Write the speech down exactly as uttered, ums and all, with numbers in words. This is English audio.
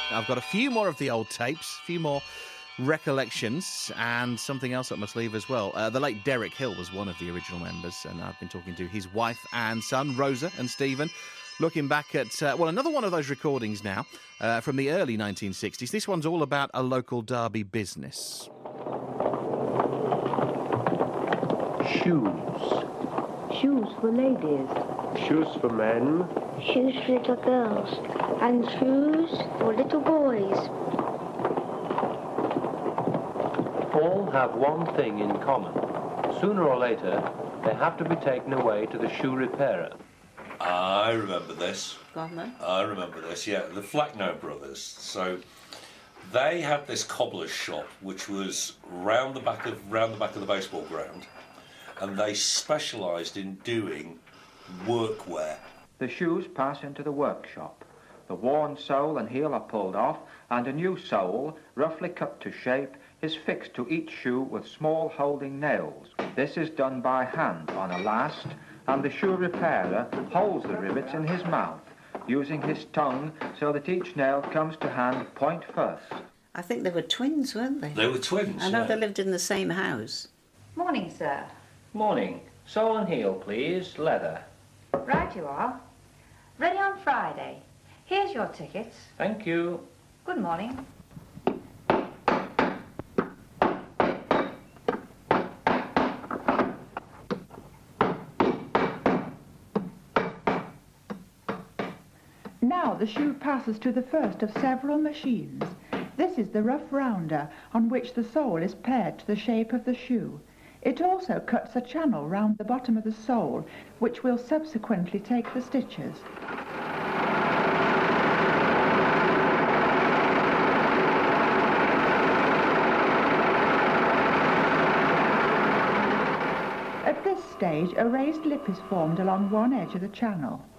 I've got a few more of the old tapes, a few more recollections, and something else up my sleeve as well. Uh, the late Derek Hill was one of the original members, and I've been talking to his wife and son, Rosa and Stephen, looking back at, uh, well, another one of those recordings now uh, from the early nineteen sixties. This one's all about a local Derby business. Shoes. Shoes for ladies. Shoes for men. Shoes for little girls. And shoes for little boys. All have one thing in common. Sooner or later, they have to be taken away to the shoe repairer. I remember this. Go on then. I remember this, yeah. The Flacknoe brothers. So they had this cobbler's shop which was round the back of round the back of the baseball ground, and they specialised in doing workwear. The shoes pass into the workshop. The worn sole and heel are pulled off, and a new sole, roughly cut to shape, is fixed to each shoe with small holding nails. This is done by hand on a last, and the shoe repairer holds the rivets in his mouth, using his tongue so that each nail comes to hand point first. I think they were twins, weren't they? They were twins, I know yeah. they lived in the same house. Morning, sir. Morning. Sole and heel, please. Leather. Right you are. Ready on Friday. Here's your tickets. Thank you. Good morning. Now the shoe passes to the first of several machines. This is the rough rounder on which the sole is pared to the shape of the shoe. It also cuts a channel round the bottom of the sole, which will subsequently take the stitches. At this stage, a raised lip is formed along one edge of the channel.